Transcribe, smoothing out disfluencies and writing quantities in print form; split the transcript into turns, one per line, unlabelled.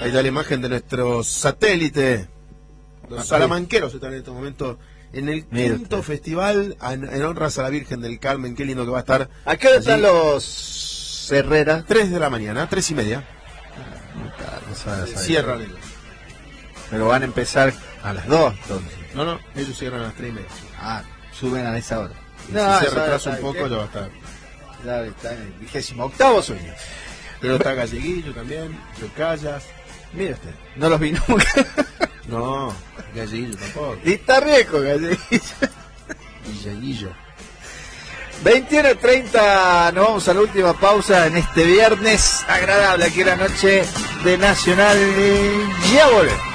Ahí está la imagen de nuestro satélite. Los salamanqueros están en este momento en el quinto festival en honras a la Virgen del Carmen. Qué lindo que va a estar.
¿A qué hora están los Herrera?
3 de la mañana, 3:30. Cierran.
Pero van a empezar a las 2, entonces.
No, ellos cierran a las 3:30.
Ah, suben a esa hora.
Y si se retrasa un poco, ya va a estar.
Ya está en el 28º sueño.
Pero está Galleguillo también, Callas.
Mira usted, no los vi nunca.
No, Galleguillo tampoco.
Y está viejo Galleguillo.
Galleguillo.
21:30, nos vamos a la última pausa en este viernes agradable aquí en la noche de Nacional. Ya volvemos.